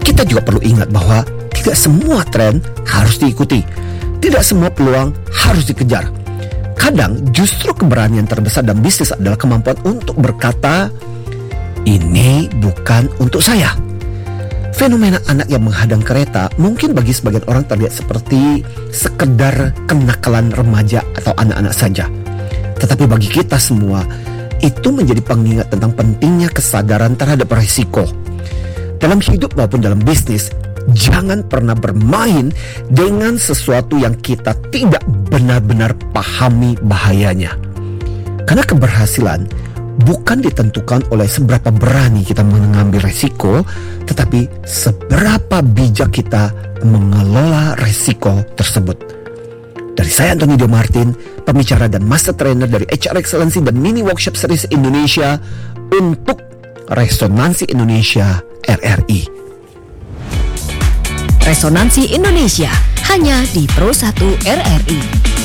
Kita juga perlu ingat bahwa tidak semua tren harus diikuti. Tidak semua peluang harus dikejar. Kadang justru keberanian terbesar dalam bisnis adalah kemampuan untuk berkata, ini bukan untuk saya. Fenomena anak yang menghadang kereta mungkin bagi sebagian orang terlihat seperti sekedar kenakalan remaja atau anak-anak saja. Tetapi bagi kita semua, itu menjadi pengingat tentang pentingnya kesadaran terhadap risiko. Dalam hidup maupun dalam bisnis, jangan pernah bermain dengan sesuatu yang kita tidak benar-benar pahami bahayanya. Karena keberhasilan bukan ditentukan oleh seberapa berani kita mengambil resiko, tetapi seberapa bijak kita mengelola resiko tersebut. Dari saya Anthony Dio Martin, pembicara dan master trainer dari HR Excellency dan Mini Workshop Series Indonesia untuk Resonansi Indonesia RRI. Resonansi Indonesia hanya di Pro 1 RRI.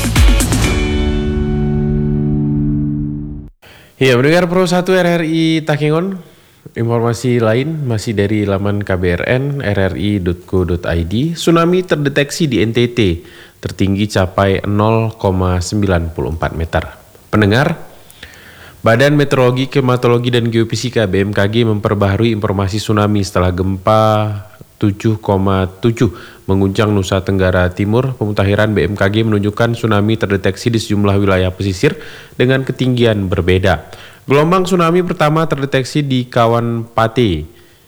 Ya, mendengar Pro 1 RRI Takengon, informasi lain masih dari laman KBRN rri.co.id. Tsunami terdeteksi di NTT, tertinggi capai 0,94 meter. Pendengar, Badan Meteorologi, Klimatologi dan Geofisika BMKG memperbaharui informasi tsunami setelah gempa 7,7 mengguncang Nusa Tenggara Timur. Pemutakhiran BMKG menunjukkan tsunami terdeteksi di sejumlah wilayah pesisir dengan ketinggian berbeda. Gelombang tsunami pertama terdeteksi di Kawapante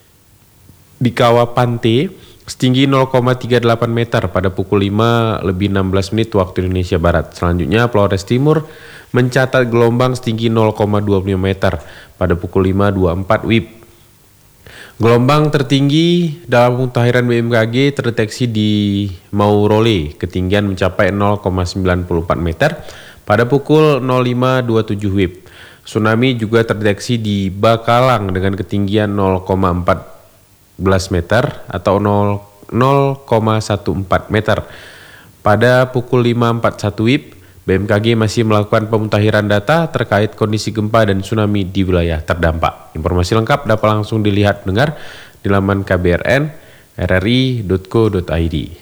setinggi 0,38 meter pada pukul 5:16 waktu Indonesia Barat. Selanjutnya Flores Timur mencatat gelombang setinggi 0,25 meter pada pukul 5:24 WIB. Gelombang tertinggi dalam pemutakhiran BMKG terdeteksi di Maurole, ketinggian mencapai 0,94 meter pada pukul 05:27 WIB. Tsunami juga terdeteksi di Bakalang dengan ketinggian 0,14 meter atau 0,14 meter pada pukul 5:41 WIB. BMKG masih melakukan pemutakhiran data terkait kondisi gempa dan tsunami di wilayah terdampak. Informasi lengkap dapat langsung dilihat dengar di laman KBRN rri.co.id.